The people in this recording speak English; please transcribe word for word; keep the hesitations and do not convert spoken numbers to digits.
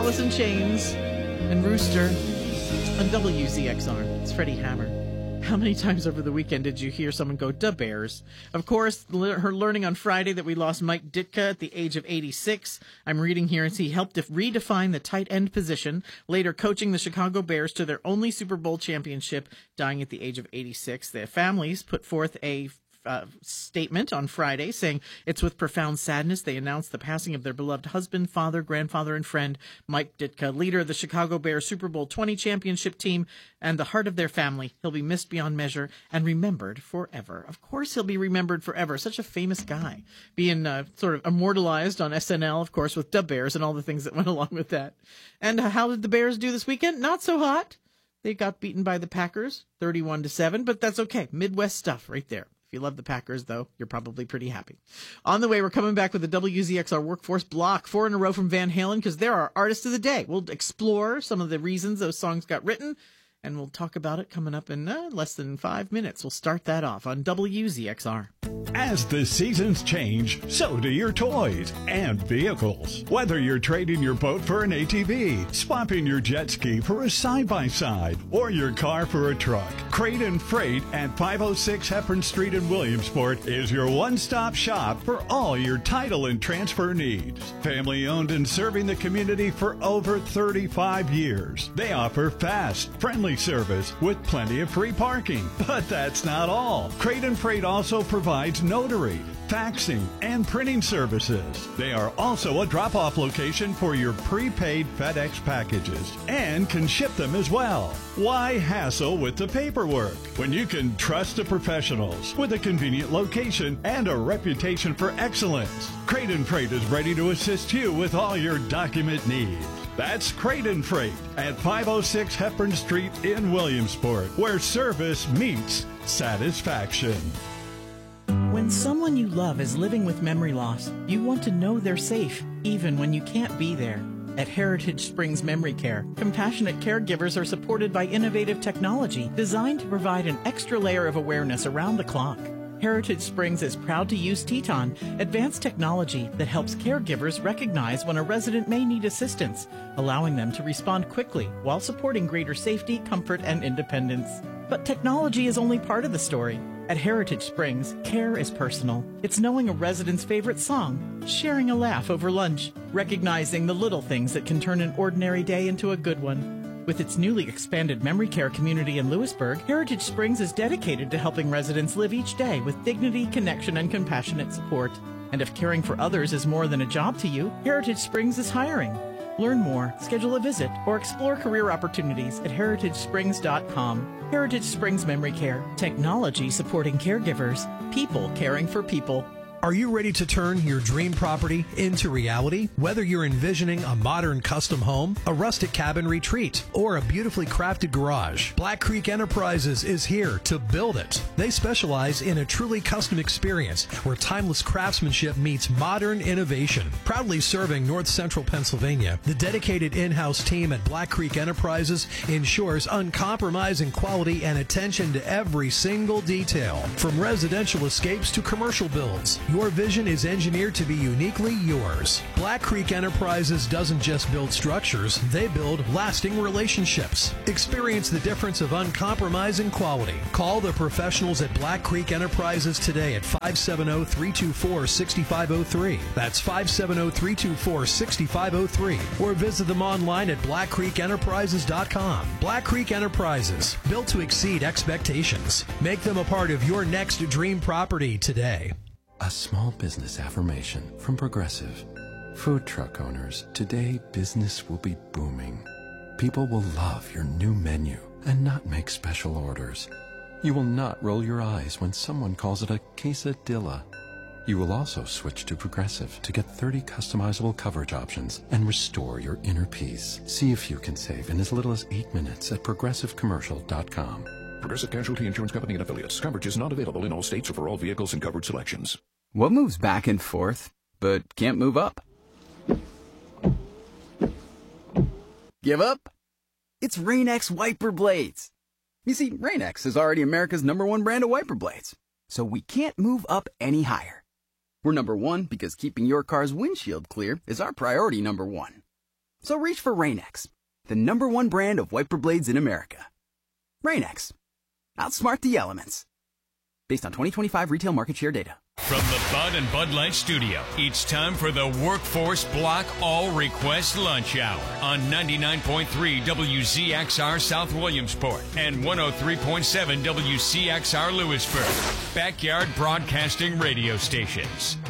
Alice in Chains and Rooster on W Z X R. It's Freddie Hammer. How many times over the weekend did you hear someone go, "Da Bears"? Of course, le- her learning on Friday that we lost Mike Ditka at the age of eighty-six. I'm reading here as he helped def- redefine the tight end position, later coaching the Chicago Bears to their only Super Bowl championship, dying at the age of eighty-six. Their families put forth a Uh, statement on Friday saying it's with profound sadness they announced the passing of their beloved husband, father, grandfather, and friend, Mike Ditka, leader of the Chicago Bears Super Bowl twenty championship team and the heart of their family. He'll be missed beyond measure and remembered forever. Of course he'll be remembered forever. Such a famous guy, being uh, sort of immortalized on S N L, of course, with Da Bears and all the things that went along with that. And uh, how did the Bears do this weekend? Not so hot. They got beaten by the Packers, thirty-one to seven, but that's okay. Midwest stuff right there. If you love the Packers, though, you're probably pretty happy. On the way, we're coming back with the W Z X R Workforce Block, four in a row from Van Halen, because they're our artist of the day. We'll explore some of the reasons those songs got written, and we'll talk about it coming up in uh, less than five minutes. We'll start that off on W Z X R. As the seasons change, so do your toys and vehicles. Whether you're trading your boat for an A T V, swapping your jet ski for a side-by-side, or your car for a truck, Crate and Freight at five oh six Hepburn Street in Williamsport is your one-stop shop for all your title and transfer needs. Family-owned and serving the community for over thirty-five years. They offer fast, friendly service with plenty of free parking. But that's not all. Crate and Freight also provides notary, faxing, and printing services. They are also a drop-off location for your prepaid FedEx packages and can ship them as well. Why hassle with the paperwork when you can trust the professionals with a convenient location and a reputation for excellence? Crate and Freight is ready to assist you with all your document needs. That's Crate and Freight at five oh six Hepburn Street in Williamsport, where service meets satisfaction. When someone you love is living with memory loss, you want to know they're safe, even when you can't be there. At Heritage Springs Memory Care, compassionate caregivers are supported by innovative technology designed to provide an extra layer of awareness around the clock. Heritage Springs is proud to use Teton, advanced technology that helps caregivers recognize when a resident may need assistance, allowing them to respond quickly while supporting greater safety, comfort, and independence. But technology is only part of the story. At Heritage Springs, care is personal. It's knowing a resident's favorite song, sharing a laugh over lunch, recognizing the little things that can turn an ordinary day into a good one. With its newly expanded memory care community in Lewisburg, Heritage Springs is dedicated to helping residents live each day with dignity, connection, and compassionate support. And if caring for others is more than a job to you, Heritage Springs is hiring. Learn more, schedule a visit, or explore career opportunities at heritage springs dot com. Heritage Springs Memory Care. Technology supporting caregivers. People caring for people. Are you ready to turn your dream property into reality? Whether you're envisioning a modern custom home, a rustic cabin retreat, or a beautifully crafted garage, Black Creek Enterprises is here to build it. They specialize in a truly custom experience where timeless craftsmanship meets modern innovation. Proudly serving North Central Pennsylvania, the dedicated in-house team at Black Creek Enterprises ensures uncompromising quality and attention to every single detail. From residential escapes to commercial builds, your vision is engineered to be uniquely yours. Black Creek Enterprises doesn't just build structures, they build lasting relationships. Experience the difference of uncompromising quality. Call the professionals at Black Creek Enterprises today at five seven zero, three two four, six five zero three. That's five seven zero, three two four, six five zero three. Or visit them online at black creek enterprises dot com. Black Creek Enterprises, built to exceed expectations. Make them a part of your next dream property today. A small business affirmation from Progressive. Food truck owners, today business will be booming. People will love your new menu and not make special orders. You will not roll your eyes when someone calls it a quesadilla. You will also switch to Progressive to get thirty customizable coverage options and restore your inner peace. See if you can save in as little as eight minutes at progressive commercial dot com. Progressive Casualty Insurance Company and Affiliates. Coverage is not available in all states or for all vehicles and covered selections. What moves back and forth, but can't move up? Give up? It's Rain-X wiper blades. You see, Rain-X is already America's number one brand of wiper blades, so we can't move up any higher. We're number one because keeping your car's windshield clear is our priority number one. So reach for Rain-X, the number one brand of wiper blades in America. Rain-X. Outsmart the elements. Based on twenty twenty-five retail market share data. From the Bud and Bud Light studio, it's time for the Workforce Block All Request Lunch Hour on ninety-nine point three W Z X R South Williamsport and one oh three point seven W C X R Lewisburg. Backyard Broadcasting Radio Stations.